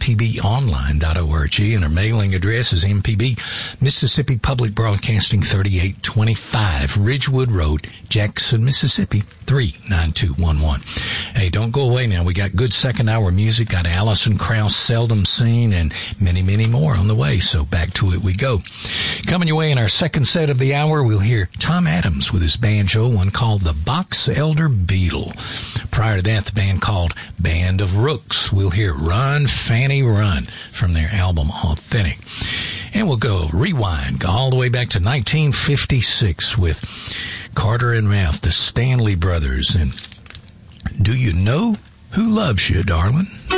mpbonline.org, and our mailing address is MPB, Mississippi Public Broadcasting, 3825 Ridgewood Road, Jackson, Mississippi, 39211. Hey, don't go away now. We got good second hour music, got Alison Krauss, Seldom Seen, and many, many more on the way, so back to it we go. Coming your way in our second set of the hour, we'll hear Tom Adams with his banjo, one called the Box Elder Beetle. Prior to that, the band called Band of Rooks. We'll hear Run, Fanny, Run from their album Authentic. And we'll go rewind all the way back to 1956 with Carter and Ralph, the Stanley Brothers, and Do You Know Who Loves You, Darling?